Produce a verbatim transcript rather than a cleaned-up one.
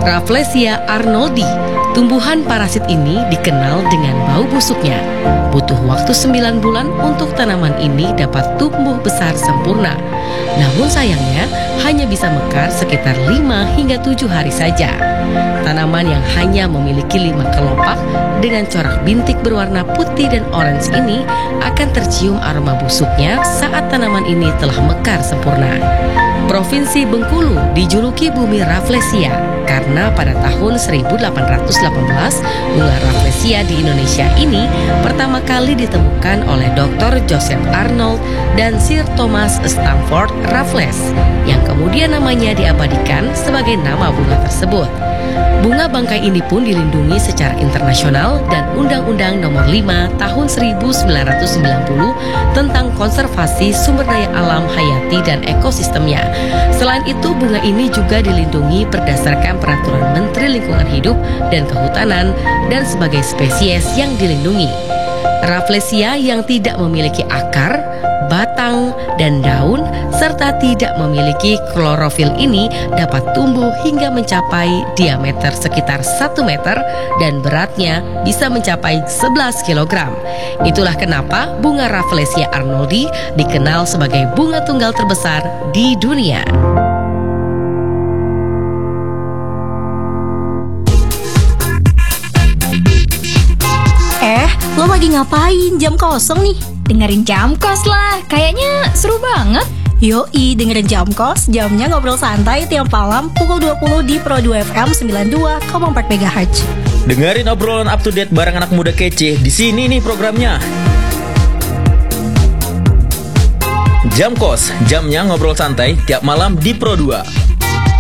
Rafflesia arnoldi. Tumbuhan parasit ini dikenal dengan bau busuknya. Butuh waktu sembilan bulan untuk tanaman ini dapat tumbuh besar sempurna. Namun sayangnya hanya bisa mekar sekitar lima hingga tujuh hari saja. Tanaman yang hanya memiliki lima kelopak dengan corak bintik berwarna putih dan orange ini akan tercium aroma busuknya saat tanaman ini telah mekar sempurna. Provinsi Bengkulu dijuluki bumi Rafflesia karena pada tahun seribu delapan ratus delapan belas bunga Rafflesia di Indonesia ini pertama kali ditemukan oleh doktor Joseph Arnold dan Sir Thomas Stamford Raffles yang kemudian namanya diabadikan sebagai nama bunga tersebut. Bunga bangkai ini pun dilindungi secara internasional dan Undang-Undang Nomor lima Tahun seribu sembilan ratus sembilan puluh tentang konservasi sumber daya alam hayati dan ekosistemnya. Selain itu, bunga ini juga dilindungi berdasarkan Peraturan Menteri Lingkungan Hidup dan Kehutanan dan sebagai spesies yang dilindungi. Rafflesia yang tidak memiliki akar, batang, dan daun, serta tidak memiliki klorofil ini dapat tumbuh hingga mencapai diameter sekitar satu meter dan beratnya bisa mencapai sebelas kilogram. Itulah kenapa bunga Rafflesia arnoldi dikenal sebagai bunga tunggal terbesar di dunia. Eh, lo lagi ngapain? Jam kosong nih. Dengerin Jamkos lah, kayaknya seru banget. Yoi, dengerin Jamkos, jamnya ngobrol santai tiap malam pukul dua puluh di Pro dua F M sembilan puluh dua koma empat megahertz. Dengerin obrolan up to date bareng anak muda kece. Di sini nih programnya. Jamkos, jamnya ngobrol santai tiap malam di Pro dua.